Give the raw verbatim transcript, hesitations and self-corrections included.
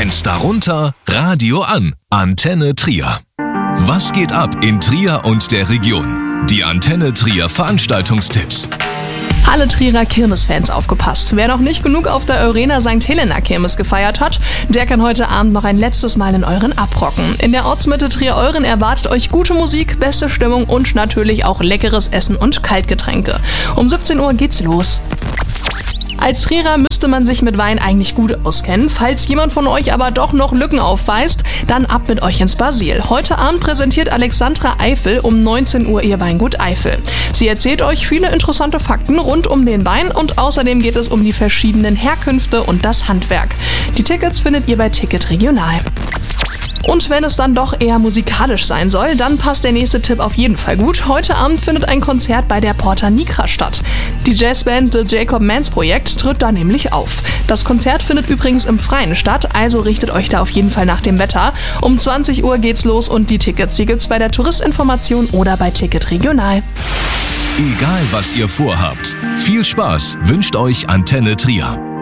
Fenster runter, Radio an. Antenne Trier. Was geht ab in Trier und der Region? Die Antenne Trier Veranstaltungstipps. Alle Trierer Kirmesfans aufgepasst. Wer noch nicht genug auf der Eurena Sankt Helena Kirmes gefeiert hat, der kann heute Abend noch ein letztes Mal in Euren abrocken. In der Ortsmitte Trier-Euren erwartet euch gute Musik, beste Stimmung und natürlich auch leckeres Essen und Kaltgetränke. Um siebzehn Uhr geht's los. Als Trierer müsste man sich mit Wein eigentlich gut auskennen. Falls jemand von euch aber doch noch Lücken aufweist, dann ab mit euch ins Basil. Heute Abend präsentiert Alexandra Eifel um neunzehn Uhr ihr Weingut Eifel. Sie erzählt euch viele interessante Fakten rund um den Wein und außerdem geht es um die verschiedenen Herkünfte und das Handwerk. Die Tickets findet ihr bei Ticket Regional. Und wenn es dann doch eher musikalisch sein soll, dann passt der nächste Tipp auf jeden Fall gut. Heute Abend findet ein Konzert bei der Porta Nigra statt. Die Jazzband The Jacob Mans Projekt tritt da nämlich auf. Das Konzert findet übrigens im Freien statt, also richtet euch da auf jeden Fall nach dem Wetter. Um zwanzig Uhr geht's los und die Tickets, die gibt's bei der Touristinformation oder bei Ticket Regional. Egal was ihr vorhabt, viel Spaß wünscht euch Antenne Trier.